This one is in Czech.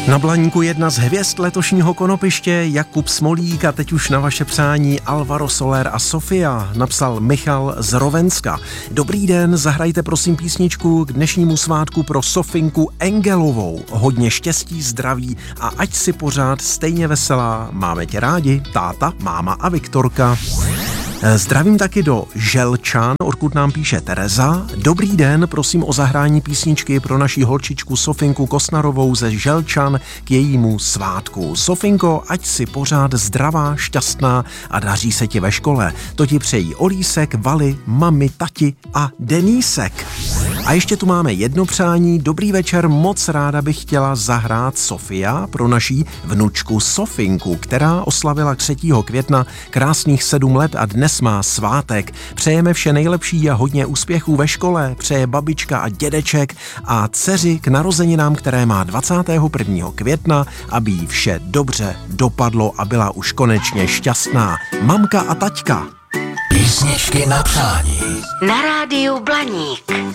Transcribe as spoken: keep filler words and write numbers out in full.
Na Blaníku jedna z hvězd letošního konopiště, Jakub Smolík, a teď už na vaše přání Alvaro Soler a Sofia, napsal Michal z Rovenska. Dobrý den, zahrajte prosím písničku k dnešnímu svátku pro Sofinku Engelovou. Hodně štěstí, zdraví a ať si pořád stejně veselá. Máme tě rádi, táta, máma a Viktorka. Zdravím taky do Želčan, odkud nám píše Tereza. Dobrý den, prosím o zahrání písničky pro naši holčičku Sofinku Kosnarovou ze Želčan k jejímu svátku. Sofinko, ať si pořád zdravá, šťastná a daří se ti ve škole. To ti přejí Olísek, Vali, mami, tati a Denísek. A ještě tu máme jedno přání. Dobrý večer, moc ráda bych chtěla zahrát Sofia pro naší vnučku Sofinku, která oslavila třetího května krásných sedm let a dnes má svátek. Přejeme vše nejlepší a hodně úspěchů ve škole, přeje babička a dědeček a dceři k narozeninám, které má dvacátého prvního května, aby jí vše dobře dopadlo a byla už konečně šťastná. Mamka a taťka. Písničky na přání. Na rádiu Blaník.